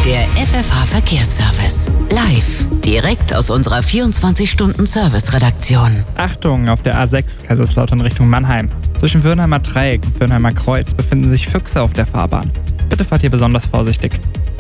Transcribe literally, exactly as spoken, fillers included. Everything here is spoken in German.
Der F F H-Verkehrsservice. Live. Direkt aus unserer vierundzwanzig-Stunden-Service-Redaktion. Achtung, auf der A sechs Kaiserslautern Richtung Mannheim. Zwischen Würnheimer Dreieck und Würnheimer Kreuz befinden sich Füchse auf der Fahrbahn. Bitte fahrt hier besonders vorsichtig.